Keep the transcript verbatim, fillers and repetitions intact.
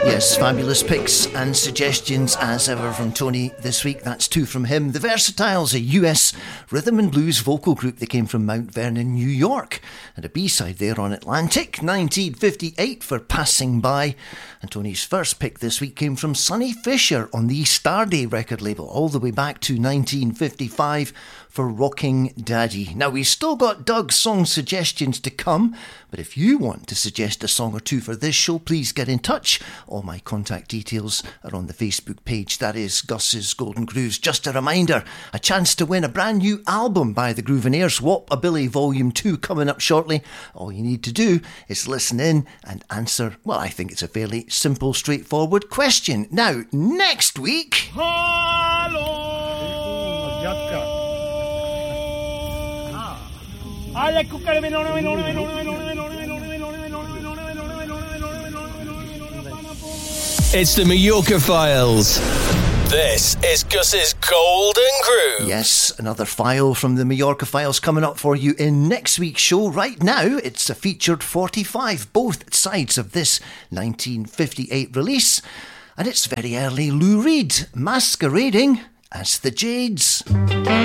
Yes, fabulous picks and suggestions as ever from Tony this week. That's two from him. The Versatiles, a U S rhythm and blues vocal group that came from Mount Vernon, New York. And a B-side there on Atlantic, nineteen fifty-eight for Passing By. And Tony's first pick this week came from Sonny Fisher on the Starday record label, all the way back to nineteen fifty-five for Rocking Daddy. Now, we've still got Doug's song suggestions to come, but if you want to suggest a song or two for this show, please get in touch. All my contact details are on the Facebook page. That is Gus's Golden Grooves. Just a reminder, a chance to win a brand new album by the Groovenaires, Wop-A-Billy Volume two, coming up shortly. All you need to do is listen in and answer, well, I think it's a fairly simple, straightforward question. Now, next week... Hello! It's the Mallorca Files. This is Gus's Golden Groove. Yes, another file from the Mallorca Files coming up for you in next week's show. Right now, it's a featured forty-five, both sides of this nineteen fifty-eight release. And it's very early Lou Reed, masquerading as the Jades.